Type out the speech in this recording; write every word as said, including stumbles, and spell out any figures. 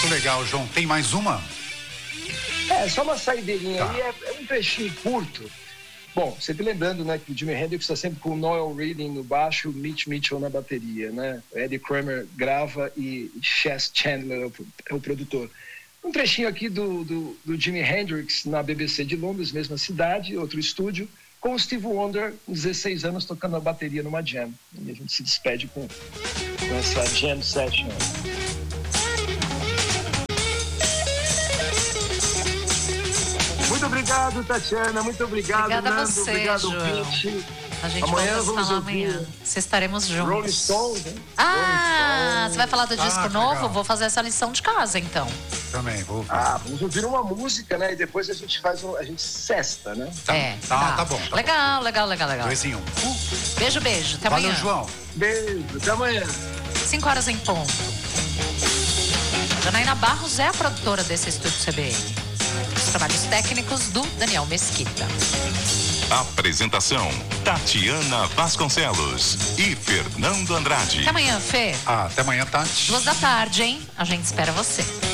Muito legal, João. Tem mais uma? É, só uma saideirinha Tá. aí, é, é um trechinho curto. Bom, sempre lembrando, né, que o Jimi Hendrix está sempre com o Noel Redding no baixo, o Mitch Mitchell na bateria, né? O Eddie Kramer grava e Chess Chandler é o, é o produtor. Um trechinho aqui do, do, do Jimi Hendrix na B B C de Londres, mesma cidade, outro estúdio, com o Steve Wonder, com dezesseis anos, tocando a bateria numa jam. E a gente se despede com, com essa jam session. Muito obrigado, Tatiana. Muito obrigado, Obrigada Nando. a você, obrigado, João. Pete. A gente Amanhã volta a se vamos falar ouvir amanhã. Se estaremos juntos. Rolling Stones, hein? Ah, você vai falar do disco Ah, novo? legal. Vou fazer essa lição de casa, então. Também, vou. Ah, vamos ouvir uma música, né? E depois a gente faz um, a gente cesta, né? Tá, é, tá, tá bom, tá legal, legal, legal, legal. Dois em um. Beijo, beijo. Até Valeu, amanhã. João. Beijo, até amanhã. Cinco horas em ponto. Janaína Barros é a produtora desse Estúdio C B N. Os trabalhos técnicos do Daniel Mesquita. Apresentação: Tatiana Vasconcelos e Fernando Andrade. Até amanhã, Fê. Ah, até amanhã, Tati. Duas da tarde, hein? A gente espera você.